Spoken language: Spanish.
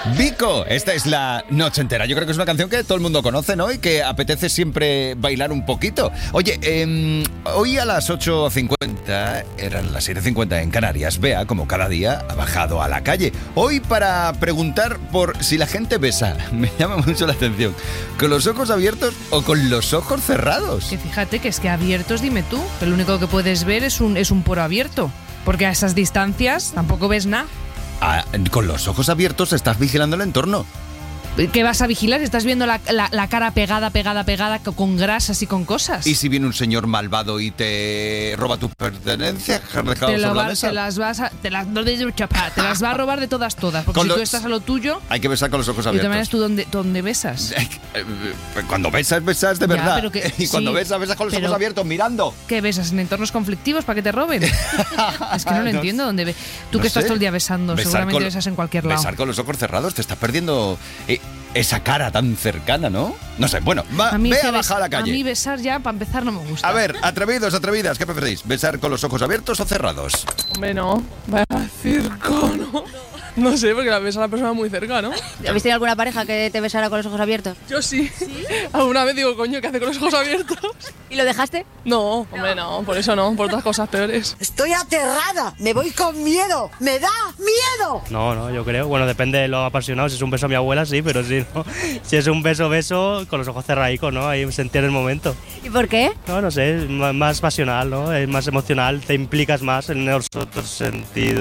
Vico, esta es la noche entera. Yo creo que es una canción que todo el mundo conoce, ¿no? Y que apetece siempre bailar un poquito. Oye, hoy a las 8:50, eran las 7:50 en Canarias, Bea, como cada día, ha bajado a la calle. Hoy para preguntar por si la gente besa. Me llama mucho la atención. ¿Con los ojos abiertos o con los ojos cerrados? Que fíjate que es que abiertos, dime tú, que lo único que puedes ver es un poro abierto. Porque a esas distancias tampoco ves nada. Ah, con los ojos abiertos estás vigilando el entorno. ¿Qué vas a vigilar? Estás viendo la cara pegada con grasas y con cosas. ¿Y si viene un señor malvado y te roba tus pertenencias que has dejado sobre la mesa? Te las va a robar de todas, porque si tú estás a lo tuyo... Hay que besar con los ojos ¿Y abiertos. también eres tú dónde besas? Cuando besas de verdad. Pero que, y cuando sí, besas con los ojos abiertos, mirando. ¿Qué besas? ¿En entornos conflictivos para que te roben? Es que no lo entiendo. ¿Dónde ves? Tú no que estás sé. todo el día besando, seguramente besas en cualquier lado. Besar con los ojos cerrados, te estás perdiendo esa cara tan cercana, ¿no? No sé, bueno, ve a bajar a la calle. A mí besar ya, para empezar, no me gusta. A ver, atrevidos, atrevidas, ¿qué preferís? ¿Besar con los ojos abiertos o cerrados? Hombre, no. Vaya circo, ¿no? No sé, porque la besa a la persona muy cerca, ¿no? ¿Habéis tenido alguna pareja que te besara con los ojos abiertos? Yo sí. Alguna vez digo, coño, ¿qué hace con los ojos abiertos? ¿Y lo dejaste? No, hombre, no, por eso no, por otras cosas peores. Estoy aterrada, me voy con miedo, me da miedo. No, yo creo, bueno, depende de lo apasionado. Si es un beso a mi abuela, sí, pero si no, si es un beso, con los ojos cerradicos, ¿no? Ahí sentir el momento. ¿Y por qué? No sé, es más pasional, ¿no? Es más emocional, te implicas más en los otros sentidos.